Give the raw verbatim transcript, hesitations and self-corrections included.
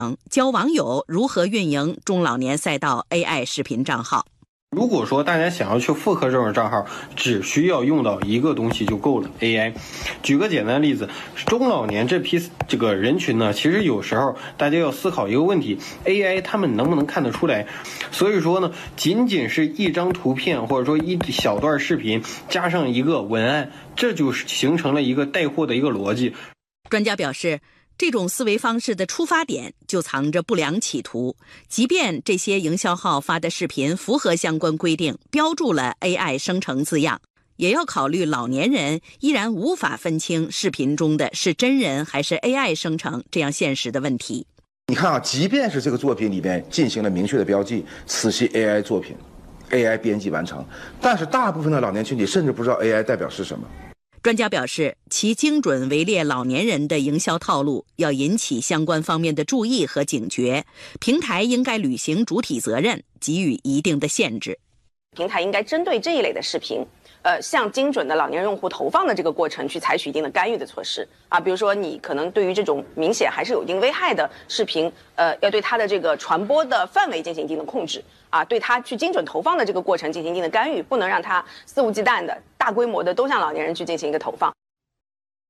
教网友如何运营中老年赛道 A I 视频账号。 如果说大家想要去复刻这种账号，只需要用到一个东西就够了 A I。举个简单的例子，中老年这批这个人群呢，其实有时候大家要思考一个问题 ，A I 他们能不能看得出来？所以说呢，仅仅是一张图片或者说一小段视频加上一个文案，这就形成了一个带货的一个逻辑。 专家表示，这种思维方式的出发点就藏着不良企图，即便这些营销号发的视频符合相关规定，标注了 A I 生成字样，也要考虑老年人依然无法分清视频中的是真人还是 A I 生成这样现实的问题。 你看啊，即便是这个作品里边进行了明确的标记，此系 A I 作品 ，A I 编辑完成，但是大部分的老年群体甚至不知道 A I 代表是什么。 专家表示，其精准围猎老年人的营销套路要引起相关方面的注意和警觉，平台应该履行主体责任，给予一定的限制。 平台应该针对这一类的视频，呃，向精准的老年用户投放的这个过程去采取一定的干预的措施啊，比如说你可能对于这种明显还是有一定危害的视频，呃，要对它的这个传播的范围进行一定的控制啊，对它去精准投放的这个过程进行一定的干预，不能让它肆无忌惮的大规模的都向老年人去进行一个投放。